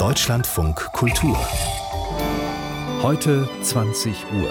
Deutschlandfunk Kultur. Heute 20 Uhr.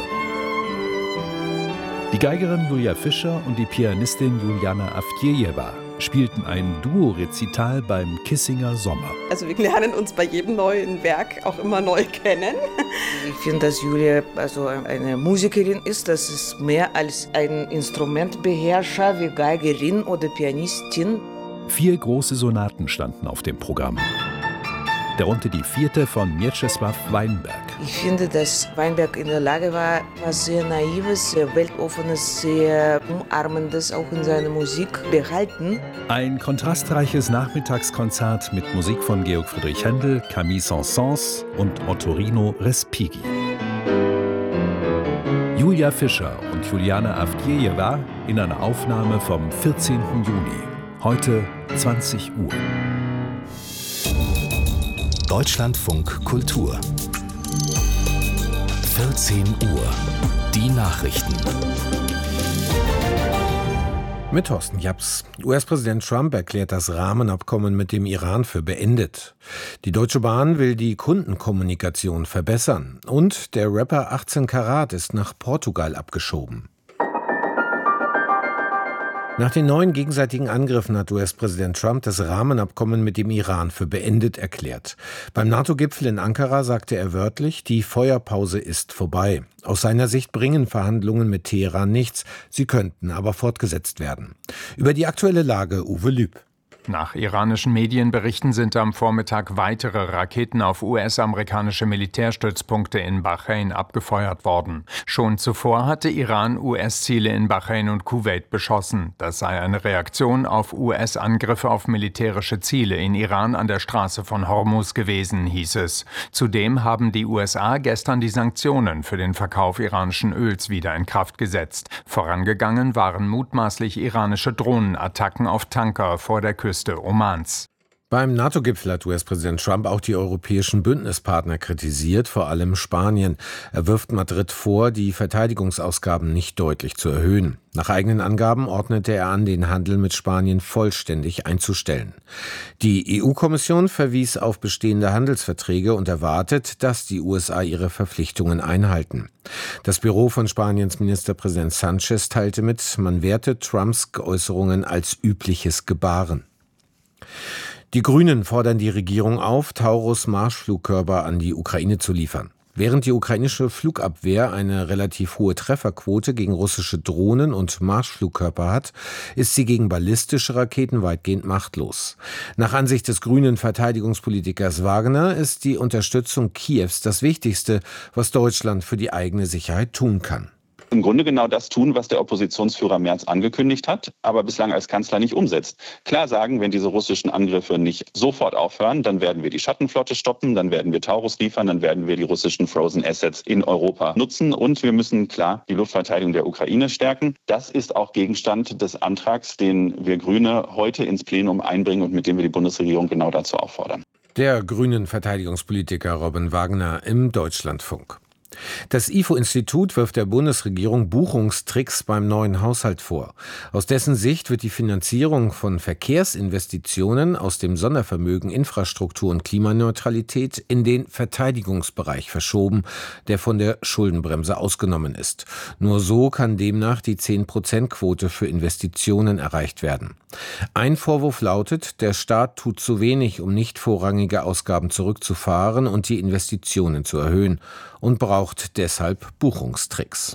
Die Geigerin Julia Fischer und die Pianistin Juliana Avdjejewa spielten ein Duo-Rezital beim Kissinger Sommer. Also wir lernen uns bei jedem neuen Werk auch immer neu kennen. Ich finde, dass Julia eine Musikerin ist. Das ist mehr als ein Instrumentbeherrscher wie Geigerin oder Pianistin. 4 große Sonaten standen auf dem Programm. Darunter die 4. von Mieczysław Weinberg. Ich finde, dass Weinberg in der Lage war, was sehr Naives, sehr Weltoffenes, sehr Umarmendes auch in seiner Musik behalten. Ein kontrastreiches Nachmittagskonzert mit Musik von Georg Friedrich Händel, Camille Saint-Saëns und Ottorino Respighi. Julia Fischer und Juliana Avdjejewa in einer Aufnahme vom 14. Juni. Heute 20 Uhr. Deutschlandfunk Kultur. 14 Uhr. Die Nachrichten. Mit Thorsten Japs. US-Präsident Trump erklärt das Rahmenabkommen mit dem Iran für beendet. Die Deutsche Bahn will die Kundenkommunikation verbessern. Und der Rapper 18 Karat ist nach Portugal abgeschoben. Nach den neuen gegenseitigen Angriffen hat US-Präsident Trump das Rahmenabkommen mit dem Iran für beendet erklärt. Beim NATO-Gipfel in Ankara sagte er wörtlich, die Feuerpause ist vorbei. Aus seiner Sicht bringen Verhandlungen mit Teheran nichts, sie könnten aber fortgesetzt werden. Über die aktuelle Lage Uwe Lüb. Nach iranischen Medienberichten sind am Vormittag weitere Raketen auf US-amerikanische Militärstützpunkte in Bahrain abgefeuert worden. Schon zuvor hatte Iran US-Ziele in Bahrain und Kuwait beschossen. Das sei eine Reaktion auf US-Angriffe auf militärische Ziele in Iran an der Straße von Hormuz gewesen, hieß es. Zudem haben die USA gestern die Sanktionen für den Verkauf iranischen Öls wieder in Kraft gesetzt. Vorangegangen waren mutmaßlich iranische Drohnenattacken auf Tanker vor der Küste Omans. Beim NATO-Gipfel hat US-Präsident Trump auch die europäischen Bündnispartner kritisiert, vor allem Spanien. Er wirft Madrid vor, die Verteidigungsausgaben nicht deutlich zu erhöhen. Nach eigenen Angaben ordnete er an, den Handel mit Spanien vollständig einzustellen. Die EU-Kommission verwies auf bestehende Handelsverträge und erwartet, dass die USA ihre Verpflichtungen einhalten. Das Büro von Spaniens Ministerpräsident Sánchez teilte mit, man werte Trumps Äußerungen als übliches Gebaren. Die Grünen fordern die Regierung auf, Taurus-Marschflugkörper an die Ukraine zu liefern. Während die ukrainische Flugabwehr eine relativ hohe Trefferquote gegen russische Drohnen und Marschflugkörper hat, ist sie gegen ballistische Raketen weitgehend machtlos. Nach Ansicht des grünen Verteidigungspolitikers Wagner ist die Unterstützung Kiews das Wichtigste, was Deutschland für die eigene Sicherheit tun kann. Im Grunde genau das tun, was der Oppositionsführer Merz angekündigt hat, aber bislang als Kanzler nicht umsetzt. Klar sagen, wenn diese russischen Angriffe nicht sofort aufhören, dann werden wir die Schattenflotte stoppen, dann werden wir Taurus liefern, dann werden wir die russischen Frozen Assets in Europa nutzen und wir müssen klar die Luftverteidigung der Ukraine stärken. Das ist auch Gegenstand des Antrags, den wir Grüne heute ins Plenum einbringen und mit dem wir die Bundesregierung genau dazu auffordern. Der grünen Verteidigungspolitiker Robin Wagner im Deutschlandfunk. Das IFO-Institut wirft der Bundesregierung Buchungstricks beim neuen Haushalt vor. Aus dessen Sicht wird die Finanzierung von Verkehrsinvestitionen aus dem Sondervermögen Infrastruktur und Klimaneutralität in den Verteidigungsbereich verschoben, der von der Schuldenbremse ausgenommen ist. Nur so kann demnach die 10%-Quote für Investitionen erreicht werden. Ein Vorwurf lautet, der Staat tut zu wenig, um nicht vorrangige Ausgaben zurückzufahren und die Investitionen zu erhöhen und braucht deshalb Buchungstricks.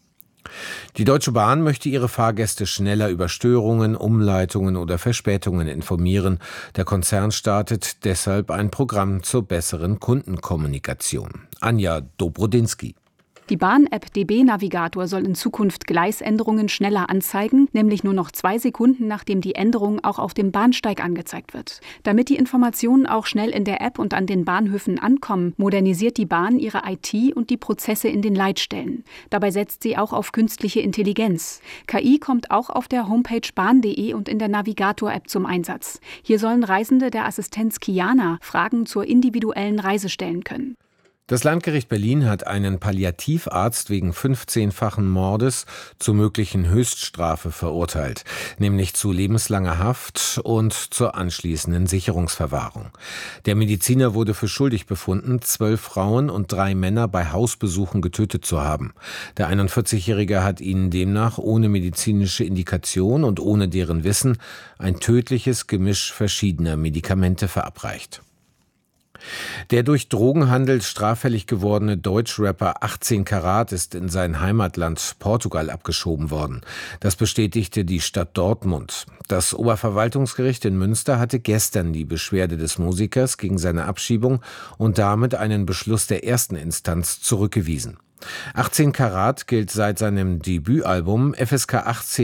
Die Deutsche Bahn möchte ihre Fahrgäste schneller über Störungen, Umleitungen oder Verspätungen informieren. Der Konzern startet deshalb ein Programm zur besseren Kundenkommunikation. Anja Dobrodinsky. Die Bahn-App DB Navigator soll in Zukunft Gleisänderungen schneller anzeigen, nämlich nur noch 2 Sekunden, nachdem die Änderung auch auf dem Bahnsteig angezeigt wird. Damit die Informationen auch schnell in der App und an den Bahnhöfen ankommen, modernisiert die Bahn ihre IT und die Prozesse in den Leitstellen. Dabei setzt sie auch auf künstliche Intelligenz. KI kommt auch auf der Homepage bahn.de und in der Navigator-App zum Einsatz. Hier sollen Reisende der Assistenz Kiana Fragen zur individuellen Reise stellen können. Das Landgericht Berlin hat einen Palliativarzt wegen 15-fachen Mordes zur möglichen Höchststrafe verurteilt, nämlich zu lebenslanger Haft und zur anschließenden Sicherungsverwahrung. Der Mediziner wurde für schuldig befunden, 12 Frauen und 3 Männer bei Hausbesuchen getötet zu haben. Der 41-Jährige hat ihnen demnach ohne medizinische Indikation und ohne deren Wissen ein tödliches Gemisch verschiedener Medikamente verabreicht. Der durch Drogenhandel straffällig gewordene Deutschrapper 18 Karat ist in sein Heimatland Portugal abgeschoben worden. Das bestätigte die Stadt Dortmund. Das Oberverwaltungsgericht in Münster hatte gestern die Beschwerde des Musikers gegen seine Abschiebung und damit einen Beschluss der ersten Instanz zurückgewiesen. 18 Karat gilt seit seinem Debütalbum FSK 18